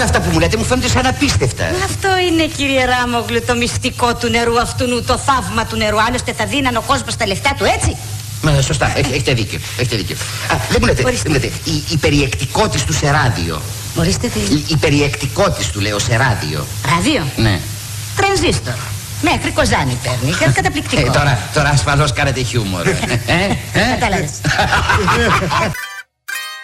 αυτά που μου λέτε μου φαίνονται σαν απίστευτα. Αυτό είναι, κύριε Ράμογλου, το μυστικό του νερού αυτού, το θαύμα του νερού. Άλλωστε θα δίναν ο κόσμος τα λεφτά του, έτσι. Μα σωστά, έχετε δίκιο. Δεν μου λέτε, η περιεκτικότης του σε ράδιο. Ορίστε τι. Η περιεκτικότης του, λέω, σε ράδιο. Ράδιο? Ναι. Τρανζίστορ. Μέχρι κοζάνι παίρνει. Καταπληκτικό. Τώρα ασφαλώς κάνετε χιούμορ. Κατάλαβες.